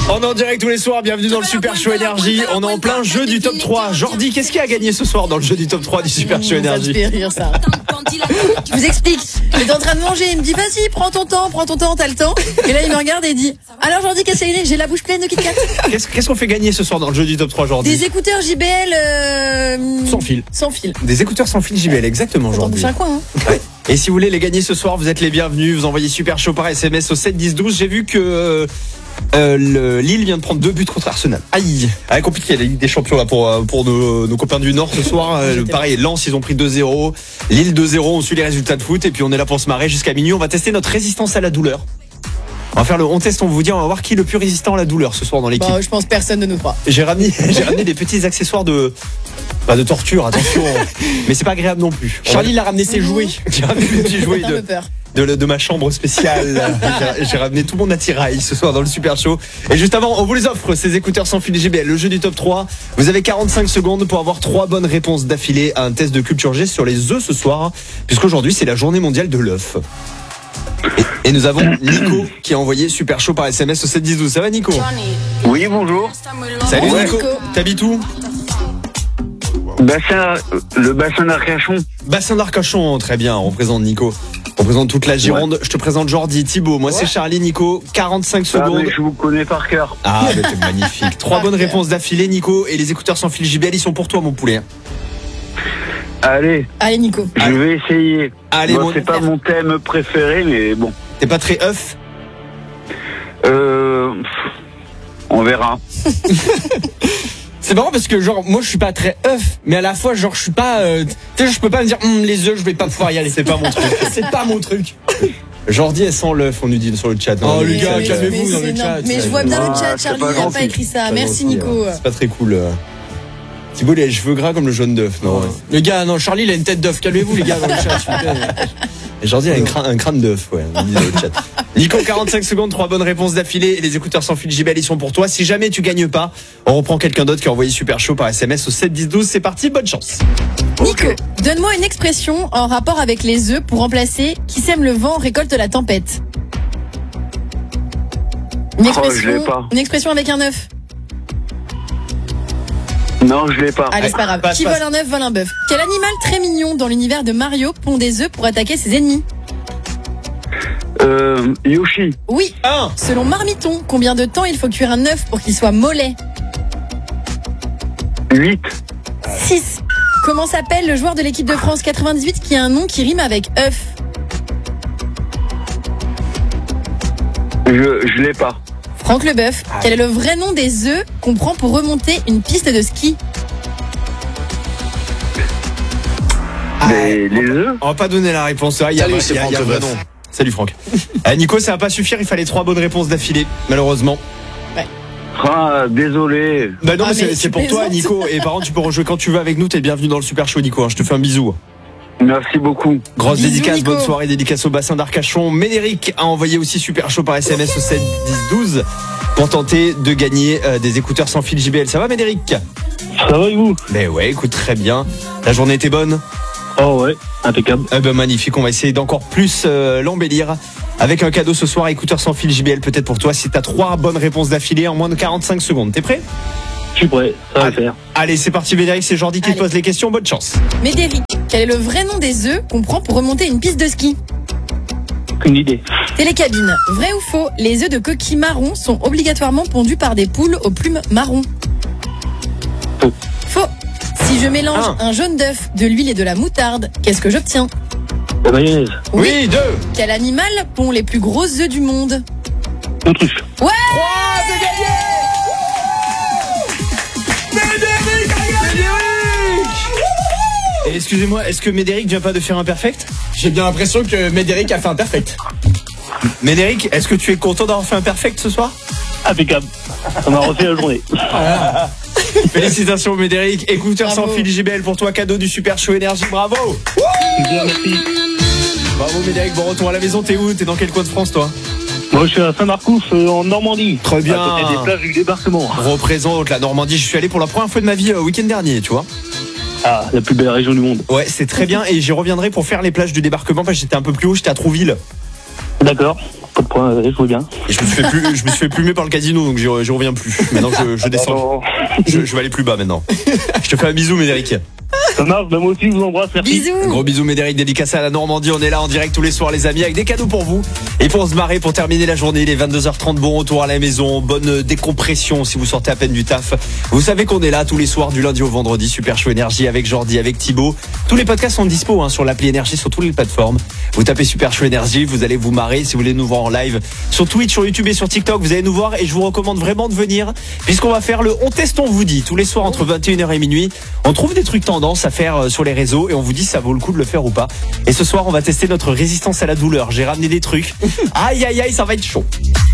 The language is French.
On est en direct tous les soirs, bienvenue dans le Super Show Énergie. On est en plein jeu du top 3. Jordi, qu'est-ce qui a gagné ce soir dans le jeu du top 3 du Super Show Énergie? Ça te fait rire ça. Je vous explique. J'étais en train de manger, il me dit vas-y, prends ton temps, t'as le temps. Et là il me regarde et il dit alors Jordi, qu'est-ce qu'il y a? J'ai la bouche pleine de Kit Kat. Qu'est-ce qu'on fait gagner ce soir dans le jeu du top 3, Jordi? Des écouteurs JBL sans fil. Sans fil. Des écouteurs sans fil JBL, exactement, Jordi. Un coin, hein. Ouais. Et si vous voulez les gagner ce soir, vous êtes les bienvenus. Vous envoyez Super Show par SMS au 7 10 12. J'ai vu que Lille vient de prendre 2 buts contre Arsenal. Aïe, compliqué la Ligue des Champions là pour nos copains du Nord ce soir. Pareil, Lens ils ont pris 2-0, Lille 2-0. On suit les résultats de foot et puis on est là pour se marrer jusqu'à minuit. On va tester notre résistance à la douleur. On va faire on teste, on va vous dire, on va voir qui est le plus résistant à la douleur ce soir dans l'équipe. Bah, je pense personne de nous trois. J'ai ramené des petits accessoires de torture, attention. Mais c'est pas agréable non plus. Charlie il a ramené ses jouets. J'ai ramené des petits jouets de ma chambre spéciale. J'ai ramené tout mon attirail ce soir dans le Super Show. Et juste avant, on vous les offre, ces écouteurs sans fil JBL, le jeu du top 3. Vous avez 45 secondes pour avoir 3 bonnes réponses d'affilée à un test de culture G sur les œufs ce soir, puisqu'aujourd'hui c'est la journée mondiale de l'œuf. Et nous avons Nico qui a envoyé Super Show par SMS au 7 10 12. Ça va Nico? Oui, bonjour. Salut Nico. T'habites où? Le bassin d'Arcachon. Bassin d'Arcachon, très bien, on représente Nico. On représente toute la Gironde. Ouais. Je te présente Jordi, Thibaut. Moi c'est Charlie, Nico. 45 secondes. Mais je vous connais par cœur. Ah, mais c'est magnifique. 3 bonnes réponses d'affilée, Nico. Et les écouteurs sans fil JBL, ils sont pour toi, mon poulet. Allez Nico. Je vais essayer. Allez, bon, c'est pas mon thème préféré, mais bon. T'es pas très œuf? On verra. C'est marrant parce que genre moi je suis pas très œuf, mais à la fois genre je suis pas tu sais, je peux pas me dire les œufs je vais pas pouvoir y aller, c'est pas mon truc. C'est pas mon truc. Jordi elle sent l'œuf, on nous dit sur le chat. Oh les gars, calmez-vous dans le chat. Mais je vois bien le chat, Charlie il a pas écrit ça. Merci Nico. C'est pas très cool. Thibaut il a les cheveux gras comme le jaune d'œuf. Non. Les gars, non, Charlie il a une tête d'œuf. Calmez-vous les gars dans le chat. Et Jordi a un crâne d'œuf, ouais, on dit dans le chat. Nico, 45 secondes, 3 bonnes réponses d'affilée. Et les écouteurs sans fil JBL, ils sont pour toi. Si jamais tu gagnes pas, on reprend quelqu'un d'autre qui a envoyé Super Show par SMS au 7 10 12. C'est parti, bonne chance. Nico, donne-moi une expression en rapport avec les œufs pour remplacer qui sème le vent récolte la tempête. Une expression avec un œuf. Non, je l'ai pas. Allez, c'est pas grave. Qui vole un œuf vole un bœuf. Quel animal très mignon dans l'univers de Mario pond des œufs pour attaquer ses ennemis? Yoshi. Oui. Selon Marmiton, combien de temps il faut cuire un œuf pour qu'il soit mollet? 8. 6. Comment s'appelle le joueur de l'équipe de France 98 qui a un nom qui rime avec œuf? Je l'ai pas. Franck Leboeuf. Quel est le vrai nom des œufs qu'on prend pour remonter une piste de ski? Les œufs. On va pas donner la réponse. Il y a vrai nom. Salut Franck. Nico, ça va pas suffire, il fallait 3 bonnes réponses d'affilée, malheureusement. Ouais. Ah, désolé. Bah non, mais c'est pour toi, Nico. Et par contre, tu peux rejouer quand tu veux avec nous. T'es bienvenu dans le Super Show, Nico. Je te fais un bisou. Merci beaucoup. Grosse Bisous, dédicace, Nico. bonne soirée, dédicace au bassin d'Arcachon. Médéric a envoyé aussi Super Show par SMS au 7 10 12 pour tenter de gagner des écouteurs sans fil JBL. Ça va, Médéric? Ça va et vous? Ben ouais, écoute, très bien. La journée était bonne? Oh ouais, impeccable. Magnifique, on va essayer d'encore plus l'embellir avec un cadeau ce soir, écouteurs sans fil JBL peut-être pour toi si t'as 3 bonnes réponses d'affilée en moins de 45 secondes. T'es prêt? Je suis prêt, ça va faire. Allez, c'est parti Médéric, c'est Jordi qui te pose les questions, bonne chance. Médéric, quel est le vrai nom des œufs qu'on prend pour remonter une piste de ski? Aucune idée. Télécabine, vrai ou faux, les œufs de coquille marron sont obligatoirement pondus par des poules aux plumes marron? Faux. Faux. Si je mélange un jaune d'œuf, de l'huile et de la moutarde, qu'est-ce que j'obtiens? La mayonnaise. Oui, 2. Quel animal pond les plus gros œufs du monde? L'autruche. Ouais. 3, c'est gagné. Médéric a gagné. Et excusez-moi, est-ce que Médéric vient pas de faire un perfect? J'ai bien l'impression que Médéric a fait un perfect. Médéric, est-ce que tu es content d'avoir fait un perfect ce soir? Impeccable. Ça m'a refait la journée. Félicitations Médéric, écouteurs sans fil JBL pour toi, cadeau du Super Show Énergie, bravo. Bien, merci. Bravo Médéric, bon retour à la maison, t'es où? T'es dans quel coin de France toi? Moi je suis à Saint-Marcouf en Normandie. Très bien. À côté des plages du débarquement. Représente la Normandie, je suis allé pour la première fois de ma vie week-end dernier, tu vois. Ah, la plus belle région du monde. Ouais, c'est très bien et j'y reviendrai pour faire les plages du débarquement parce que j'étais un peu plus haut, j'étais à Trouville. D'accord. Pas de point, je vois bien. Et je me suis fait plumer par le casino, donc j'y reviens plus. Maintenant, je descends. Alors, Je vais aller plus bas maintenant. Je te fais un bisou, Médéric. ça marche, moi aussi, je vous embrasse, merci. Bisous. Gros bisous, Médéric, dédicacé à la Normandie. On est là en direct tous les soirs, les amis, avec des cadeaux pour vous. Et pour se marrer, pour terminer la journée, il est 22h30, bon retour à la maison, bonne décompression si vous sortez à peine du taf. Vous savez qu'on est là tous les soirs, du lundi au vendredi, Super Show Énergie avec Jordi, avec Thibaut. Tous les podcasts sont dispo sur l'appli Énergie, sur toutes les plateformes. Vous tapez Super Show Énergie, vous allez vous marrer. Si vous voulez nous voir en live sur Twitch, sur YouTube et sur TikTok, vous allez nous voir. Et je vous recommande vraiment de venir, puisqu'on va faire le On Teste, on vous dit, tous les soirs entre 21h et minuit. On trouve des trucs tendance à faire sur les réseaux et on vous dit si ça vaut le coup de le faire ou pas. Et ce soir, on va tester notre résistance à la douleur. J'ai ramené des trucs. Aïe, aïe, aïe, ça va être chaud.